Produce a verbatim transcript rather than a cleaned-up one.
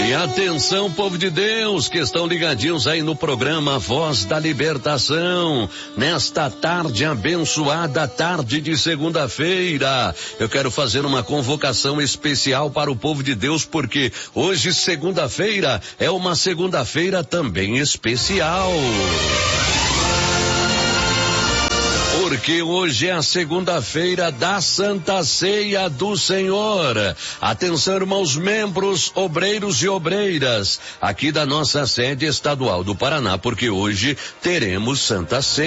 E atenção, povo de Deus, que estão ligadinhos aí no programa Voz da Libertação, nesta tarde abençoada, tarde de segunda-feira. Eu quero fazer uma convocação especial para o povo de Deus, porque hoje, segunda-feira, é uma segunda-feira também especial. Porque hoje é a segunda-feira da Santa Ceia do Senhor. Atenção, irmãos membros, obreiros e obreiras, aqui da nossa sede estadual do Paraná, porque hoje teremos Santa Ceia.